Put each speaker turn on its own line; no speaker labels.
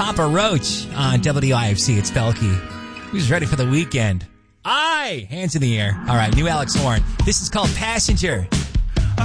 Papa Roach on WIFC. It's Belkey. Who's ready for the weekend? Aye! Hands in the air. All right, new Alex Horn. This is called Passenger.